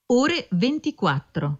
ore 24.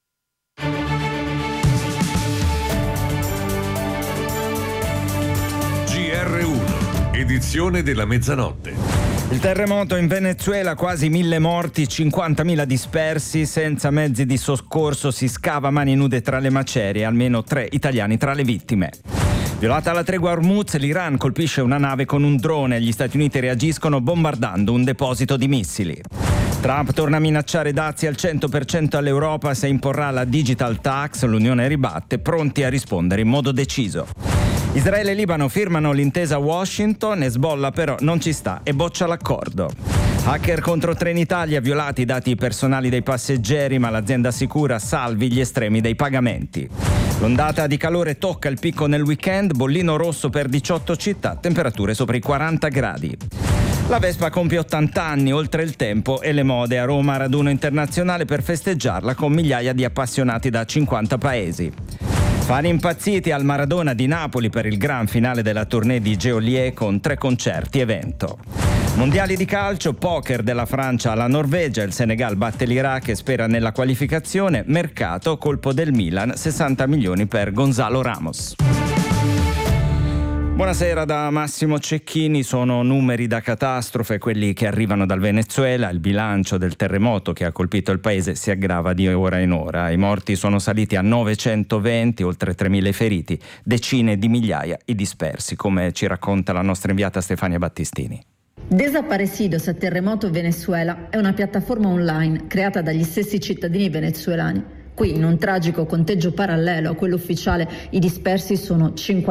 GR1, edizione della mezzanotte. Il terremoto in Venezuela, quasi 1.000 morti, 50.000 dispersi, senza mezzi di soccorso si scava a mani nude tra le macerie, almeno 3 italiani tra le vittime. Violata la tregua a Hormuz, l'Iran colpisce una nave con un drone e gli Stati Uniti reagiscono bombardando un deposito di missili. Trump torna a minacciare dazi al 100% all'Europa se imporrà la digital tax, l'Unione ribatte, pronti a rispondere in modo deciso. Israele e Libano firmano l'intesa a Washington, Hezbollah però non ci sta e boccia l'accordo. Hacker contro Trenitalia, violati i dati personali dei passeggeri, ma l'azienda assicura salvi gli estremi dei pagamenti. L'ondata di calore tocca il picco nel weekend, bollino rosso per 18 città, temperature sopra i 40 gradi. La Vespa compie 80 anni, oltre il tempo e le mode. A Roma raduno internazionale per festeggiarla con migliaia di appassionati da 50 paesi. Fan impazziti al Maradona di Napoli per il gran finale della tournée di Geolier con 3 concerti evento. Mondiali di calcio, poker della Francia alla Norvegia, il Senegal batte l'Iraq e spera nella qualificazione, mercato, colpo del Milan, 60 milioni per Gonzalo Ramos. Buonasera da Massimo Cecchini. Sono numeri da catastrofe quelli che arrivano dal Venezuela. Il bilancio del terremoto che ha colpito il paese si aggrava di ora in ora. I morti sono saliti a 920, oltre 3.000 feriti, decine di migliaia i dispersi, come ci racconta la nostra inviata Stefania Battistini. Desaparecidos a Terremoto Venezuela è una piattaforma online creata dagli stessi cittadini venezuelani. Qui, in un tragico conteggio parallelo a quello ufficiale, i dispersi sono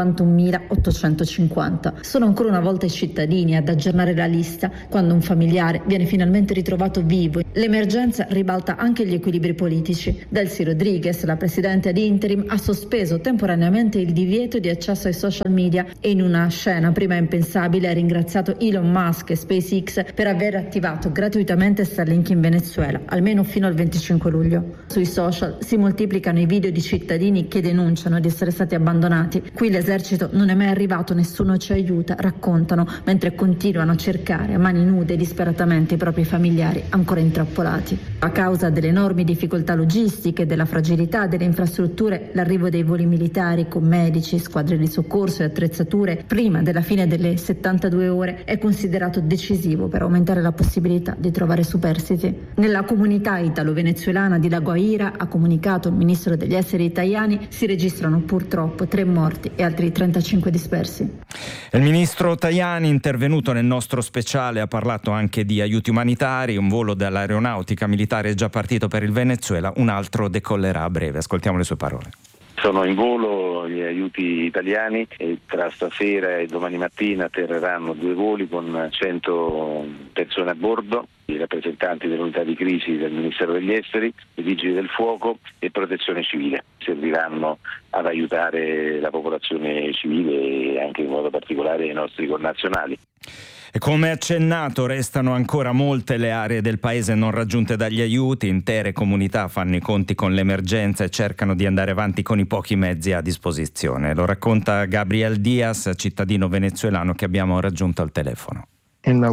51.850. Sono ancora una volta i cittadini ad aggiornare la lista quando un familiare viene finalmente ritrovato vivo. L'emergenza ribalta anche gli equilibri politici. Delcy Rodriguez, la presidente ad interim, ha sospeso temporaneamente il divieto di accesso ai social media e in una scena prima impensabile ha ringraziato Elon Musk e SpaceX per aver attivato gratuitamente Starlink in Venezuela, almeno fino al 25 luglio. Sui social si moltiplicano i video di cittadini che denunciano di essere stati abbandonati. Qui l'esercito non è mai arrivato, nessuno ci aiuta, raccontano, mentre continuano a cercare a mani nude disperatamente i propri familiari ancora intrappolati. A causa delle enormi difficoltà logistiche, della fragilità delle infrastrutture, l'arrivo dei voli militari con medici, squadre di soccorso e attrezzature prima della fine delle 72 ore è considerato decisivo per aumentare la possibilità di trovare superstiti. Nella comunità italo-venezuelana di La Guaira, ha comunicato il ministro degli esteri italiani, si registrano purtroppo 3 morti e altri 35 dispersi. Il ministro Tajani, intervenuto nel nostro speciale, ha parlato anche di aiuti umanitari. Un volo dell'aeronautica militare è già partito per il Venezuela, un altro decollerà a breve. Ascoltiamo le sue parole. Sono in volo gli aiuti italiani e tra stasera e domani mattina atterreranno 2 voli con 100 persone a bordo, i rappresentanti dell'unità di crisi del Ministero degli Esteri, i vigili del fuoco e protezione civile. Serviranno ad aiutare la popolazione civile e anche in modo particolare i nostri connazionali. E come accennato, restano ancora molte le aree del paese non raggiunte dagli aiuti. Intere comunità fanno i conti con l'emergenza e cercano di andare avanti con i pochi mezzi a disposizione. Lo racconta Gabriel Diaz, cittadino venezuelano che abbiamo raggiunto al telefono. Nella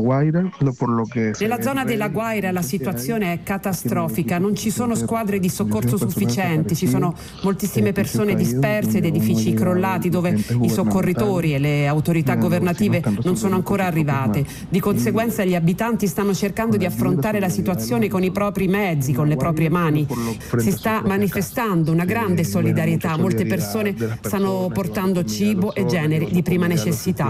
zona della Guaira la situazione è catastrofica, non ci sono squadre di soccorso sufficienti, ci sono moltissime persone disperse ed edifici crollati dove i soccorritori e le autorità governative non sono ancora arrivate. Di conseguenza gli abitanti stanno cercando di affrontare la situazione con i propri mezzi, con le proprie mani. Si sta manifestando una grande solidarietà, molte persone stanno portando cibo e generi di prima necessità.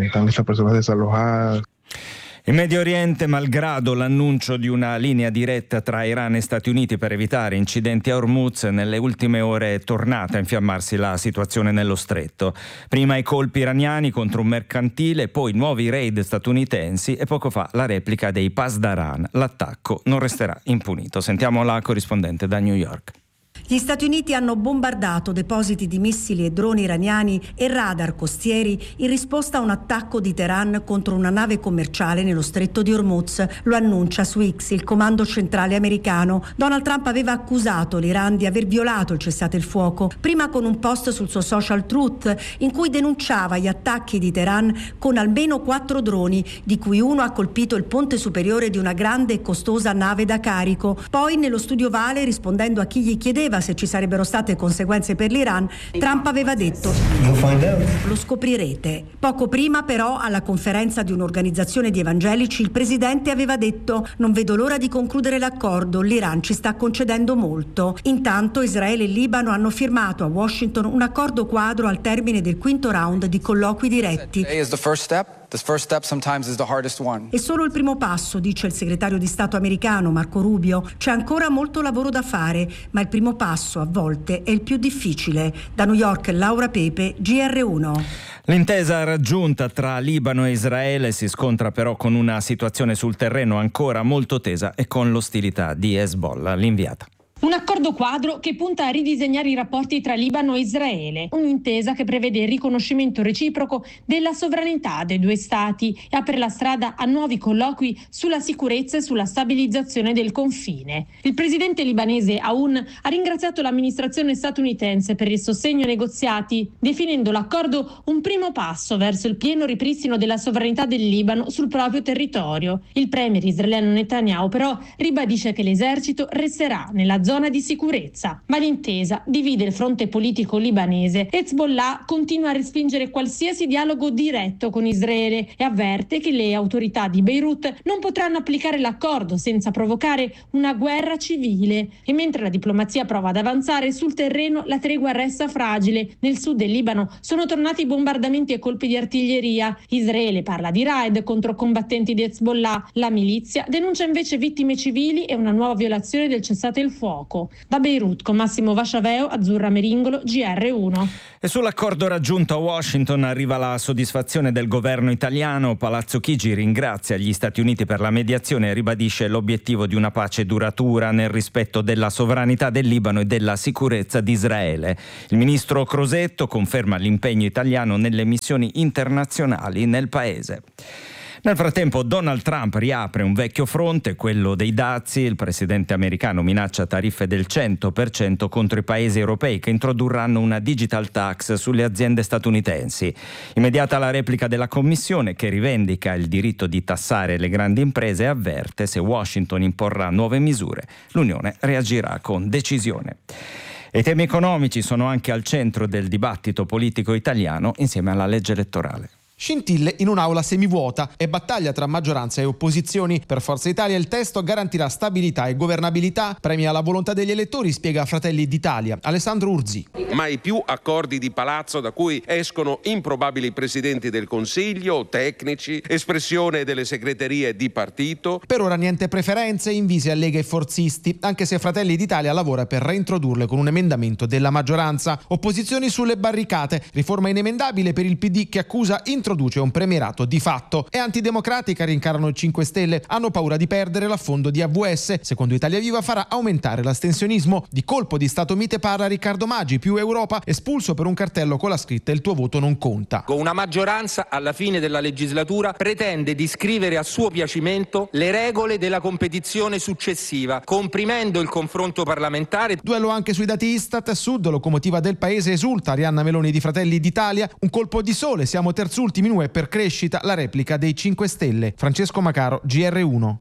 In Medio Oriente, malgrado l'annuncio di una linea diretta tra Iran e Stati Uniti per evitare incidenti a Hormuz, nelle ultime ore è tornata a infiammarsi la situazione nello stretto. Prima i colpi iraniani contro un mercantile, poi nuovi raid statunitensi e poco fa la replica dei Pasdaran. L'attacco non resterà impunito. Sentiamo la corrispondente da New York. Gli Stati Uniti hanno bombardato depositi di missili e droni iraniani e radar costieri in risposta a un attacco di Teheran contro una nave commerciale nello stretto di Hormuz. Lo annuncia su X il comando centrale americano. Donald Trump aveva accusato l'Iran di aver violato il cessate il fuoco, prima con un post sul suo social Truth in cui denunciava gli attacchi di Teheran con almeno 4 droni, di cui uno ha colpito il ponte superiore di una grande e costosa nave da carico. Poi nello studio Vale, rispondendo a chi gli chiedeva se ci sarebbero state conseguenze per l'Iran, Trump aveva detto: lo scoprirete. Poco prima però, alla conferenza di un'organizzazione di evangelici, il presidente aveva detto: non vedo l'ora di concludere l'accordo, l'Iran ci sta concedendo molto. Intanto Israele e Libano hanno firmato a Washington un accordo quadro al termine del 5° round di colloqui diretti. È solo il primo passo, dice il segretario di Stato americano Marco Rubio. C'è ancora molto lavoro da fare, ma il primo passo a volte è il più difficile. Da New York, Laura Pepe, GR1. L'intesa raggiunta tra Libano e Israele si scontra però con una situazione sul terreno ancora molto tesa e con l'ostilità di Hezbollah, l'inviata. Un accordo quadro che punta a ridisegnare i rapporti tra Libano e Israele, un'intesa che prevede il riconoscimento reciproco della sovranità dei due stati e apre la strada a nuovi colloqui sulla sicurezza e sulla stabilizzazione del confine. Il presidente libanese Aoun ha ringraziato l'amministrazione statunitense per il sostegno ai negoziati, definendo l'accordo un primo passo verso il pieno ripristino della sovranità del Libano sul proprio territorio. Il premier israeliano Netanyahu però ribadisce che l'esercito resterà nella zona di sicurezza, ma l'intesa divide il fronte politico libanese. Hezbollah continua a respingere qualsiasi dialogo diretto con Israele e avverte che le autorità di Beirut non potranno applicare l'accordo senza provocare una guerra civile. E mentre la diplomazia prova ad avanzare sul terreno, la tregua resta fragile. Nel sud del Libano sono tornati bombardamenti e colpi di artiglieria. Israele parla di raid contro combattenti di Hezbollah. La milizia denuncia invece vittime civili e una nuova violazione del cessate il fuoco. Da Beirut con Massimo Vasciaveo, Azzurra Meringolo, GR1. E sull'accordo raggiunto a Washington arriva la soddisfazione del governo italiano. Palazzo Chigi ringrazia gli Stati Uniti per la mediazione e ribadisce l'obiettivo di una pace duratura nel rispetto della sovranità del Libano e della sicurezza di Israele. Il ministro Crosetto conferma l'impegno italiano nelle missioni internazionali nel paese. Nel frattempo Donald Trump riapre un vecchio fronte, quello dei dazi. Il presidente americano minaccia tariffe del 100% contro i paesi europei che introdurranno una digital tax sulle aziende statunitensi. Immediata la replica della Commissione, che rivendica il diritto di tassare le grandi imprese e avverte: se Washington imporrà nuove misure, l'Unione reagirà con decisione. E i temi economici sono anche al centro del dibattito politico italiano insieme alla legge elettorale. Scintille in un'aula semivuota e battaglia tra maggioranza e opposizioni. Per Forza Italia il testo garantirà stabilità e governabilità, premia la volontà degli elettori, spiega Fratelli d'Italia. Alessandro Urzi. Mai più accordi di palazzo da cui escono improbabili presidenti del Consiglio, tecnici, espressione delle segreterie di partito. Per ora niente preferenze invise a Lega e forzisti, anche se Fratelli d'Italia lavora per reintrodurle con un emendamento della maggioranza. Opposizioni sulle barricate, riforma inemendabile per il PD che accusa introduce un premierato di fatto. È antidemocratica, rincarano i 5 Stelle, hanno paura di perdere l'affondo di AVS. Secondo Italia Viva farà aumentare l'astensionismo. Di colpo di Stato mite parla Riccardo Maggi, più Europa, espulso per un cartello con la scritta "il tuo voto non conta". Con una maggioranza alla fine della legislatura pretende di scrivere a suo piacimento le regole della competizione successiva, comprimendo il confronto parlamentare. Duello anche sui dati Istat. Sud, locomotiva del paese, esulta Arianna Meloni di Fratelli d'Italia. Un colpo di sole, siamo terzultimi in UE per crescita, la replica dei 5 Stelle. Francesco Macaro, GR1.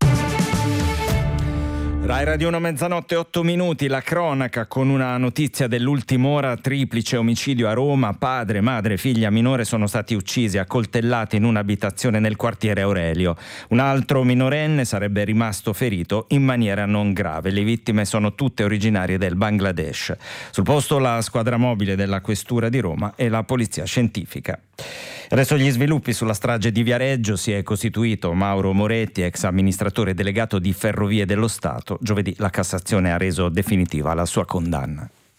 Rai Radio 1, mezzanotte 8 minuti, la cronaca con una notizia dell'ultima ora: triplice omicidio a Roma, padre, madre, figlia minore sono stati uccisi a coltellate in un'abitazione nel quartiere Aurelio. Un altro minorenne sarebbe rimasto ferito in maniera non grave. Le vittime sono tutte originarie del Bangladesh. Sul posto la squadra mobile della Questura di Roma e la polizia scientifica. Adesso gli sviluppi sulla strage di Viareggio. Si è costituito Mauro Moretti, ex amministratore delegato di Ferrovie dello Stato. Giovedì la Cassazione ha reso definitiva la sua condanna.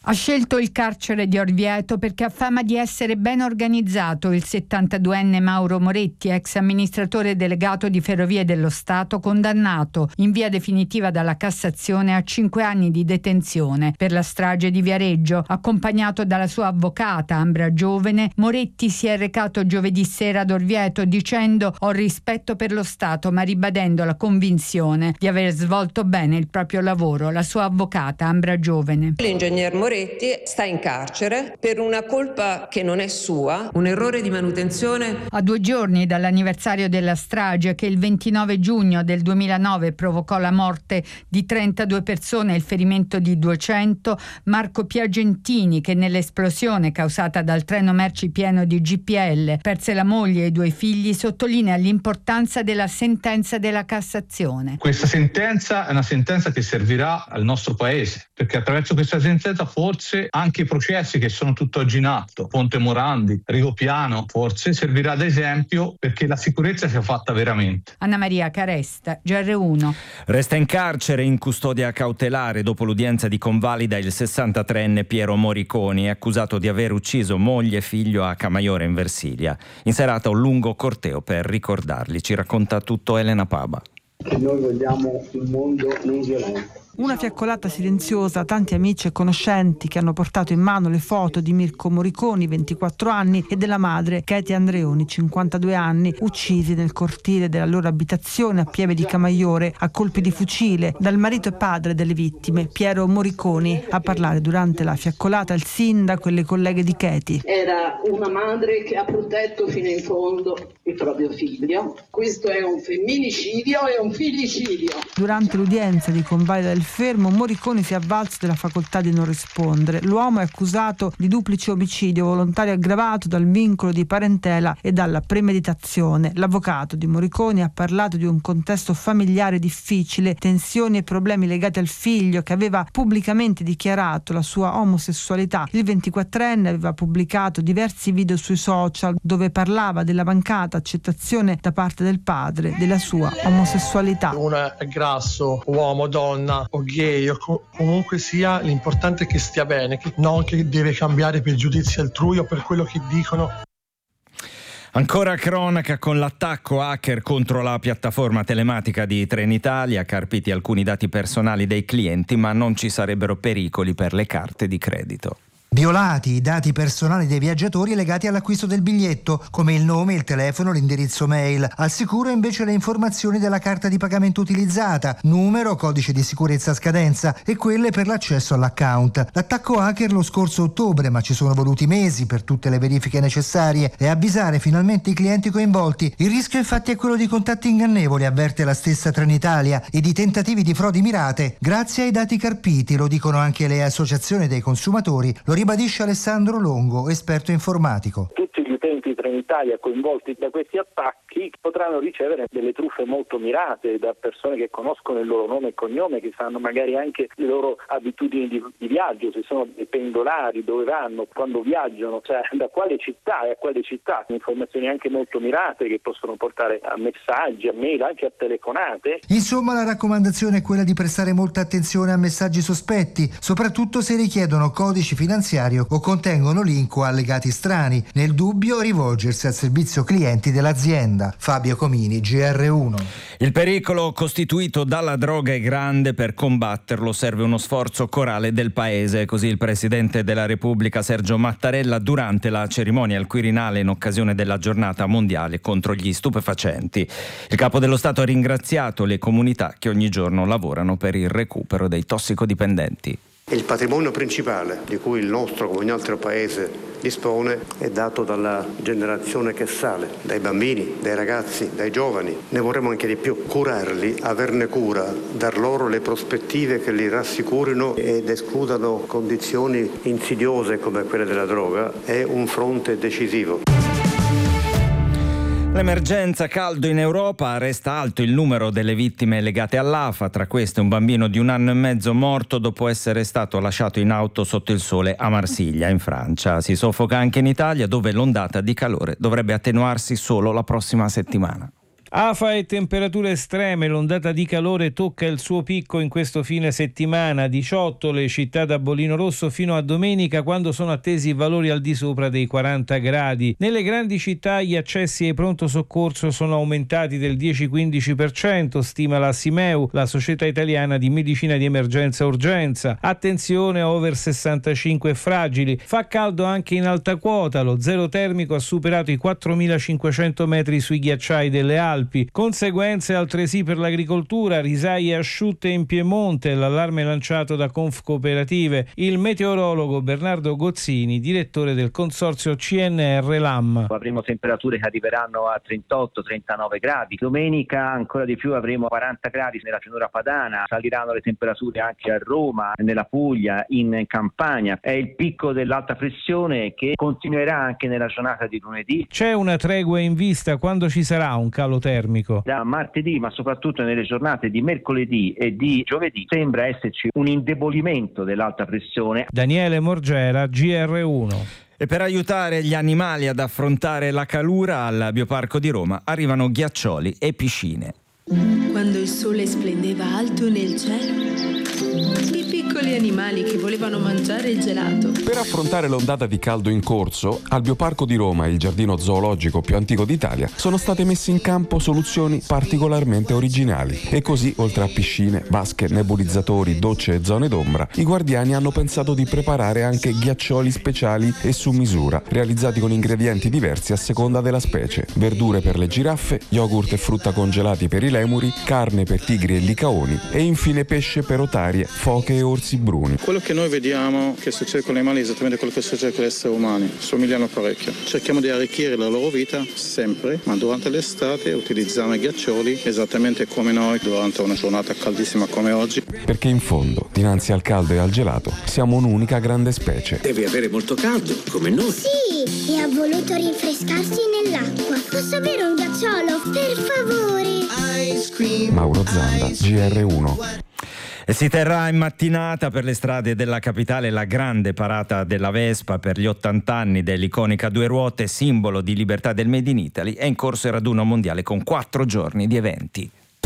Ha scelto il carcere di Orvieto perché ha fama di essere ben organizzato. Il 72enne Mauro Moretti, ex amministratore delegato di Ferrovie dello Stato, condannato in via definitiva dalla Cassazione a 5 anni di detenzione per la strage di Viareggio. Accompagnato dalla sua avvocata Ambra Giovene, Moretti si è recato giovedì sera ad Orvieto dicendo: «Ho rispetto per lo Stato», ma ribadendo la convinzione di aver svolto bene il proprio lavoro. La sua avvocata Ambra Giovene. L'ingegner Moretti sta in carcere per una colpa che non è sua, un errore di manutenzione. A 2 giorni dall'anniversario della strage che il 29 giugno del 2009 provocò la morte di 32 persone e il ferimento di 200, Marco Piagentini, che nell'esplosione causata dal treno merci pieno di GPL perse la moglie e i 2 figli, sottolinea l'importanza della sentenza della Cassazione. Questa sentenza è una sentenza che servirà al nostro Paese, perché attraverso questa sentenza forse anche i processi che sono tutt'oggi in atto, Ponte Morandi, Rigopiano, forse servirà ad esempio perché la sicurezza sia fatta veramente. Anna Maria Caresta, GR1. Resta in carcere in custodia cautelare dopo l'udienza di convalida il 63enne Piero Moriconi, accusato di aver ucciso moglie e figlio a Camaiore in Versilia. In serata un lungo corteo per ricordarli. Ci racconta tutto Elena Paba. Noi vogliamo un mondo non violento. Una fiaccolata silenziosa, tanti amici e conoscenti che hanno portato in mano le foto di Mirko Moriconi, 24 anni, e della madre Katie Andreoni, 52 anni, uccisi nel cortile della loro abitazione a Pieve di Camaiore a colpi di fucile dal marito e padre delle vittime, Piero Moriconi. A parlare durante la fiaccolata il sindaco e le colleghe di Katie. Era una madre che ha protetto fino in fondo il proprio figlio. Questo è un femminicidio e un figlicidio. Durante l'udienza di convalida del fermo, Moriconi si è avvalso della facoltà di non rispondere. L'uomo è accusato di duplice omicidio volontario aggravato dal vincolo di parentela e dalla premeditazione. L'avvocato di Moriconi ha parlato di un contesto familiare difficile, tensioni e problemi legati al figlio che aveva pubblicamente dichiarato la sua omosessualità. Il 24enne aveva pubblicato diversi video sui social dove parlava della mancata accettazione da parte del padre della sua omosessualità. Uno è grasso, uomo, donna o gay o comunque sia, l'importante è che stia bene, non che deve cambiare per giudizi altrui o per quello che dicono. Ancora cronaca con l'attacco hacker contro la piattaforma telematica di Trenitalia, carpiti alcuni dati personali dei clienti, ma non ci sarebbero pericoli per le carte di credito. Violati i dati personali dei viaggiatori legati all'acquisto del biglietto, come il nome, il telefono, l'indirizzo mail. Al sicuro invece le informazioni della carta di pagamento utilizzata, numero, codice di sicurezza a scadenza e quelle per l'accesso all'account. L'attacco hacker lo scorso ottobre, ma ci sono voluti mesi per tutte le verifiche necessarie e avvisare finalmente i clienti coinvolti. Il rischio infatti è quello di contatti ingannevoli, avverte la stessa Trenitalia, e di tentativi di frodi mirate grazie ai dati carpiti, lo dicono anche le associazioni dei consumatori. Lo ribadisce Alessandro Longo, esperto informatico. Tutti gli utenti Trenitalia coinvolti da questi attacchi potranno ricevere delle truffe molto mirate da persone che conoscono il loro nome e cognome, che sanno magari anche le loro abitudini di viaggio, se sono dei pendolari, dove vanno, quando viaggiano, cioè da quale città e a quale città. Informazioni anche molto mirate che possono portare a messaggi, a mail, anche a telefonate. Insomma, la raccomandazione è quella di prestare molta attenzione a messaggi sospetti, soprattutto se richiedono codici finanziari o contengono link o allegati strani. Nel dubbio rivolgersi al servizio clienti dell'azienda. Fabio Comini, GR1. Il pericolo costituito dalla droga è grande, per combatterlo serve uno sforzo corale del Paese, così il Presidente della Repubblica Sergio Mattarella durante la cerimonia al Quirinale in occasione della giornata mondiale contro gli stupefacenti. Il Capo dello Stato ha ringraziato le comunità che ogni giorno lavorano per il recupero dei tossicodipendenti. Il patrimonio principale di cui il nostro, come ogni altro paese, dispone è dato dalla generazione che sale, dai bambini, dai ragazzi, dai giovani. Ne vorremmo anche di più. Curarli, averne cura, dar loro le prospettive che li rassicurino ed escludano condizioni insidiose come quelle della droga è un fronte decisivo. L'emergenza caldo in Europa, resta alto il numero delle vittime legate all'afa, tra queste un bambino di 1 anno e mezzo morto dopo essere stato lasciato in auto sotto il sole a Marsiglia, in Francia. Si soffoca anche in Italia, dove l'ondata di calore dovrebbe attenuarsi solo la prossima settimana. Afa e temperature estreme, l'ondata di calore tocca il suo picco in questo fine settimana, 18 le città da bollino rosso fino a domenica, quando sono attesi valori al di sopra dei 40 gradi. Nelle grandi città gli accessi ai pronto soccorso sono aumentati del 10-15%, stima la Simeu, la Società Italiana di Medicina di Emergenza e Urgenza. Attenzione, over 65 fragili. Fa caldo anche in alta quota, lo zero termico ha superato i 4.500 metri sui ghiacciai delle Alpi. Conseguenze altresì per l'agricoltura, risaie asciutte in Piemonte, l'allarme lanciato da Confcooperative. Il meteorologo Bernardo Gozzini, direttore del consorzio CNR LAM. Avremo temperature che arriveranno a 38-39 gradi. Domenica ancora di più avremo 40 gradi nella pianura padana, saliranno le temperature anche a Roma, nella Puglia, in Campania. È il picco dell'alta pressione che continuerà anche nella giornata di lunedì. C'è una tregua in vista? Quando ci sarà un calo termico? Da martedì, ma soprattutto nelle giornate di mercoledì e di giovedì, sembra esserci un indebolimento dell'alta pressione. Daniele Morgera, GR1. E per aiutare gli animali ad affrontare la calura, al Bioparco di Roma arrivano ghiaccioli e piscine. Quando il sole splendeva alto nel cielo, i piccoli animali che volevano mangiare il gelato. Per affrontare l'ondata di caldo in corso, al Bioparco di Roma, il giardino zoologico più antico d'Italia, sono state messe in campo soluzioni particolarmente originali. E così, oltre a piscine, vasche, nebulizzatori, docce e zone d'ombra, i guardiani hanno pensato di preparare anche ghiaccioli speciali e su misura, realizzati con ingredienti diversi a seconda della specie. Verdure per le giraffe, yogurt e frutta congelati per i lemuri, carne per tigri e licaoni e infine pesce per otarie, foche e orsi bruni. Quello che noi vediamo che succede con gli animali è esattamente quello che succede con gli esseri umani, somigliano parecchio. Cerchiamo di arricchire la loro vita sempre, ma durante l'estate utilizziamo i ghiaccioli esattamente come noi durante una giornata caldissima come oggi. Perché in fondo, dinanzi al caldo e al gelato, siamo un'unica grande specie. Deve avere molto caldo, come noi. Sì, e ha voluto rinfrescarsi nell'acqua. Posso avere un ghiacciolo, per favore? Mauro Zanda, GR1. E si terrà in mattinata per le strade della capitale la grande parata della Vespa per gli 80 anni dell'iconica due ruote, simbolo di libertà del Made in Italy. È in corso il raduno mondiale con 4 giorni di eventi.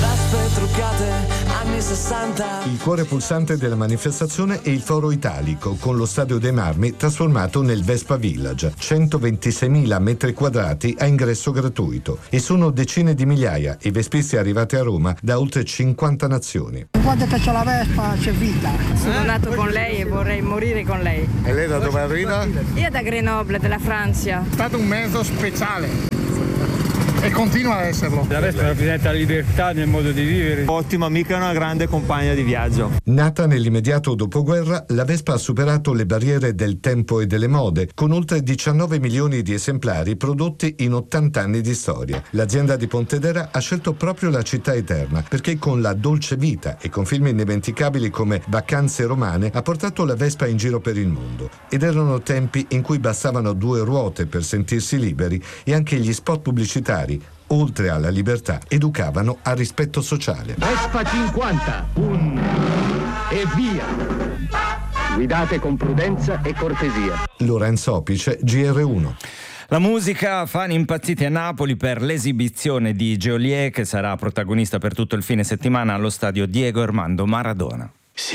Anni 60. Il cuore pulsante della manifestazione è il Foro Italico, con lo Stadio dei Marmi trasformato nel Vespa Village. 126.000 metri quadrati a ingresso gratuito. E sono decine di migliaia i vespisti arrivati a Roma da oltre 50 nazioni. Quando c'è la Vespa c'è vita. Sono nato con lei e vorrei morire con lei. E lei da dove arriva? Io da Grenoble, della Francia. È stato un mezzo speciale. E continua a esserlo. La Vespa rappresenta la libertà nel modo di vivere. Ottima amica e una grande compagna di viaggio. Nata nell'immediato dopoguerra, la Vespa ha superato le barriere del tempo e delle mode, con oltre 19 milioni di esemplari prodotti in 80 anni di storia. L'azienda di Pontedera ha scelto proprio la città eterna, perché con la dolce vita e con film indimenticabili come Vacanze romane ha portato la Vespa in giro per il mondo. Ed erano tempi in cui bastavano 2 ruote per sentirsi liberi e anche gli spot pubblicitari, oltre alla libertà, educavano al rispetto sociale. Vespa 50, e via! Guidate con prudenza e cortesia. Lorenzo Opice, GR1. La musica, fan impazziti a Napoli per l'esibizione di Geolier, che sarà protagonista per tutto il fine settimana allo stadio Diego Armando Maradona.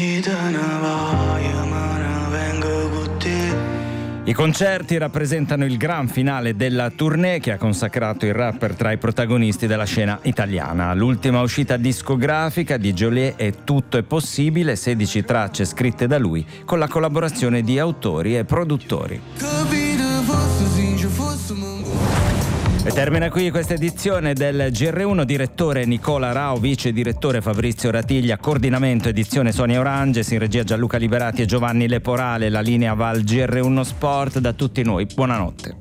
I concerti rappresentano il gran finale della tournée che ha consacrato il rapper tra i protagonisti della scena italiana. L'ultima uscita discografica di Geolier è Tutto è possibile, 16 tracce scritte da lui con la collaborazione di autori e produttori. E termina qui questa edizione del GR1. Direttore Nicola Rao, vice direttore Fabrizio Ratiglia, coordinamento edizione Sonia Oranges, in regia Gianluca Liberati e Giovanni Leporale. La linea va al GR1 Sport. Da tutti noi, buonanotte.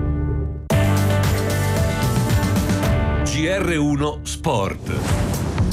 GR1 Sport.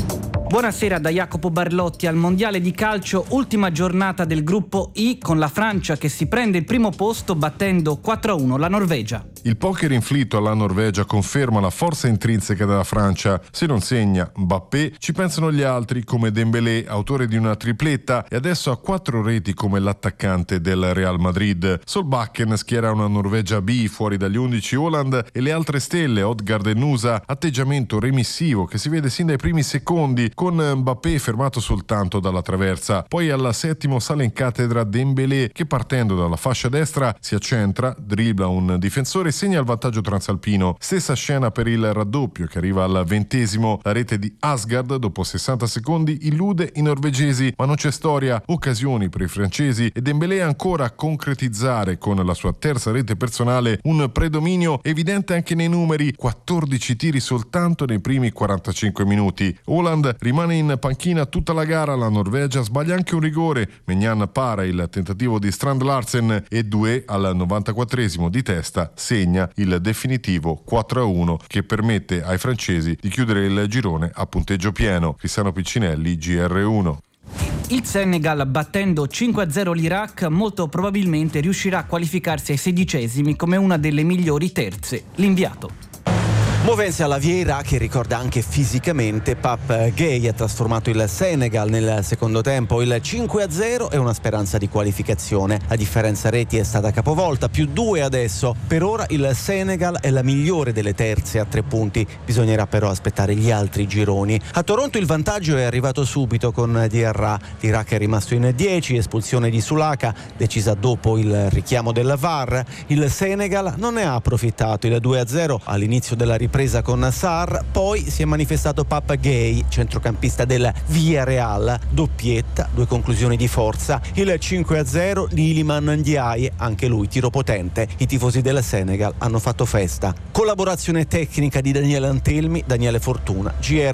Buonasera da Jacopo Barlotti. Al Mondiale di calcio, ultima giornata del gruppo I, con la Francia che si prende il primo posto battendo 4-1 la Norvegia. Il poker inflitto alla Norvegia conferma la forza intrinseca della Francia. Se non segna Mbappé, ci pensano gli altri come Dembélé, autore di una tripletta e adesso ha 4 reti come l'attaccante del Real Madrid. Solbakken schiera una Norvegia B fuori dagli 11 Haaland e le altre stelle Odegaard e Nusa, atteggiamento remissivo che si vede sin dai primi secondi, con Mbappé fermato soltanto dalla traversa. Poi al 7° sale in cattedra Dembélé che partendo dalla fascia destra si accentra, dribbla un difensore e segna il vantaggio transalpino. Stessa scena per il raddoppio che arriva al 20°, la rete di Asgard dopo 60 secondi illude i norvegesi, ma non c'è storia, occasioni per i francesi e Dembélé ancora a concretizzare con la sua terza rete personale un predominio evidente anche nei numeri, 14 tiri soltanto nei primi 45 minuti. Haaland rimane in panchina tutta la gara, la Norvegia sbaglia anche un rigore, Maignan para il tentativo di Strand Larsen e Doué al 94° di testa segna il definitivo 4-1 che permette ai francesi di chiudere il girone a punteggio pieno. Cristiano Piccinelli, GR1. Il Senegal, battendo 5-0 l'Iraq, molto probabilmente riuscirà a qualificarsi ai 16esimi come una delle migliori terze. L'inviato. Muovenza alla Vieira che ricorda anche fisicamente Pape Gueye ha trasformato il Senegal nel secondo tempo. Il 5-0 è una speranza di qualificazione. La differenza reti è stata capovolta, +2 adesso. Per ora il Senegal è la migliore delle terze a 3 punti. Bisognerà però aspettare gli altri gironi. A Toronto il vantaggio è arrivato subito con Diarra. L'Iraq è rimasto in 10, espulsione di Sulaka decisa dopo il richiamo del VAR. Il Senegal non ne ha approfittato. Il 2-0 all'inizio della ripresa con Sarr, poi si è manifestato Pape Gueye, centrocampista del Villarreal, doppietta, 2 conclusioni di forza. Il 5-0 di Iliman Ndiaye, anche lui tiro potente. I tifosi del Senegal hanno fatto festa. Collaborazione tecnica di Daniele Antelmi, Daniele Fortuna,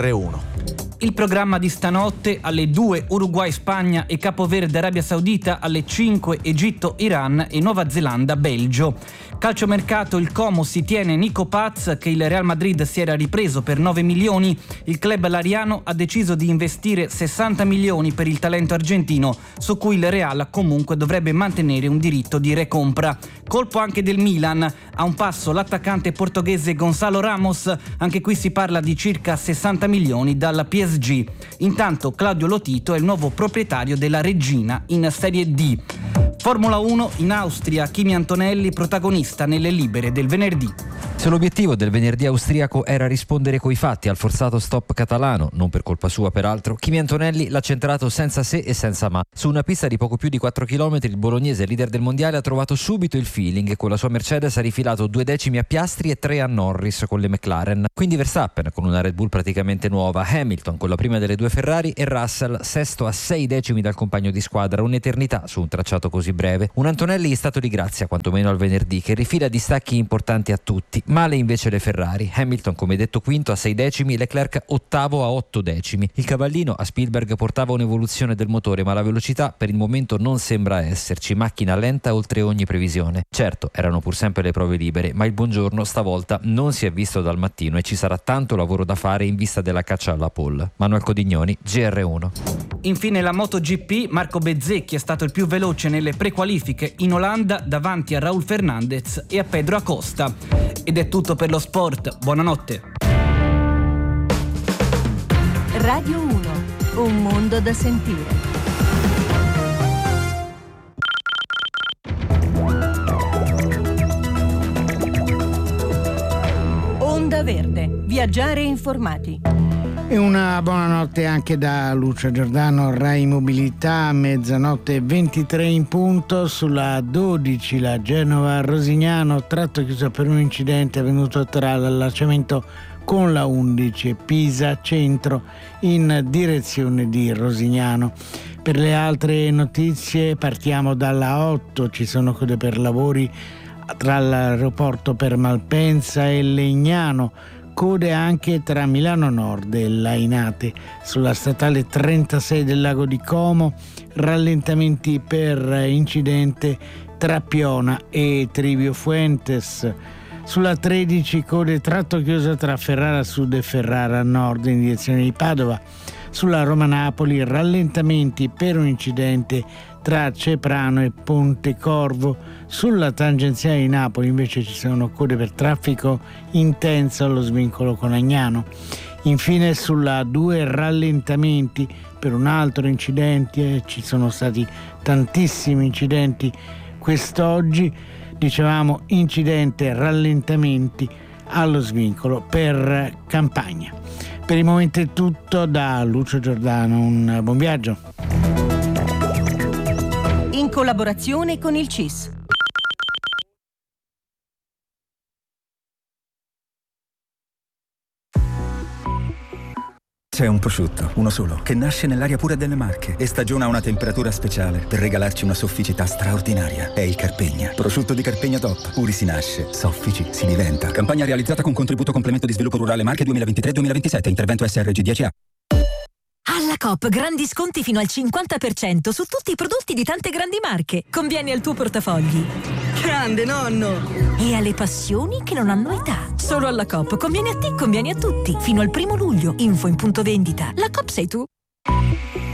GR1. Il programma di stanotte: alle 2 Uruguay-Spagna e Capoverde-Arabia Saudita, alle 5 Egitto-Iran e Nuova Zelanda-Belgio. Calciomercato, il Como si tiene Nico Paz che il Real Madrid si era ripreso per 9 milioni. Il club lariano ha deciso di investire 60 milioni per il talento argentino, su cui il Real comunque dovrebbe mantenere un diritto di recompra. Colpo anche del Milan, a un passo l'attaccante portoghese Gonzalo Ramos, anche qui si parla di circa 60 milioni dalla PSG. Intanto Claudio Lotito è il nuovo proprietario della Reggina in Serie D. Formula 1 in Austria, Kimi Antonelli protagonista nelle libere del venerdì. Se l'obiettivo del venerdì austriaco era rispondere coi fatti al forzato stop catalano, non per colpa sua peraltro, Kimi Antonelli l'ha centrato senza se e senza ma. Su una pista di poco più di 4 km il bolognese, leader del mondiale, ha trovato subito il feeling e con la sua Mercedes ha rifilato 2 decimi a Piastri e 3 a Norris con le McLaren. Quindi Verstappen con una Red Bull praticamente nuova, Hamilton con la prima delle 2 Ferrari e Russell sesto a 6 decimi dal compagno di squadra, un'eternità su un tracciato così breve. Un Antonelli in stato di grazia quantomeno al venerdì, che rifila distacchi importanti a tutti. Male invece le Ferrari, Hamilton come detto quinto a 6 decimi, Leclerc ottavo a 8 decimi. Il cavallino a Spielberg portava un'evoluzione del motore, ma la velocità per il momento non sembra esserci, macchina lenta oltre ogni previsione. Certo, erano pur sempre le prove libere, ma il buongiorno stavolta non si è visto dal mattino e ci sarà tanto lavoro da fare in vista della caccia alla pole. Manuel Codignoni, GR1. Infine la MotoGP, Marco Bezzecchi è stato il più veloce nelle prequalifiche in Olanda davanti a Raúl Fernandez e a Pedro Acosta. Ed è tutto per lo sport, buonanotte. Radio 1, un mondo da sentire. Onda Verde, viaggiare informati. E una buonanotte anche da Lucia Giordano, Rai Mobilità, 00:23 in punto, sulla 12 la Genova-Rosignano, tratto chiuso per un incidente avvenuto tra l'allacciamento con la 11 e Pisa Centro in direzione di Rosignano. Per le altre notizie partiamo dalla 8, ci sono code per lavori tra l'aeroporto per Malpensa e Legnano, code anche tra Milano Nord e Lainate. Sulla statale 36 del Lago di Como, rallentamenti per incidente tra Piona e Trivio Fuentes. Sulla 13 code tratto chiuso tra Ferrara Sud e Ferrara Nord in direzione di Padova. Sulla Roma-Napoli rallentamenti per un incidente tra Ceprano e Ponte Corvo. Sulla tangenziale di Napoli invece ci sono code per traffico intenso allo svincolo con Agnano. Infine sulla A2 rallentamenti per un altro incidente, ci sono stati tantissimi incidenti quest'oggi, dicevamo incidente rallentamenti allo svincolo per Campagna. Per il momento è tutto, da Lucio Giordano un buon viaggio. In collaborazione con il CIS. C'è un prosciutto, uno solo, che nasce nell'aria pura delle Marche e stagiona a una temperatura speciale per regalarci una sofficità straordinaria. È il Carpegna. Prosciutto di Carpegna Top. Puri si nasce, soffici si diventa. Campagna realizzata con contributo complemento di sviluppo rurale Marche 2023-2027. Intervento SRG 10A. Alla Coop grandi sconti fino al 50% su tutti i prodotti di tante grandi marche. Conviene al tuo portafogli. Grande nonno! E alle passioni che non hanno età. Solo alla Coop. Conviene a te, conviene a tutti. Fino al 1 luglio. Info in punto vendita. La Coop sei tu.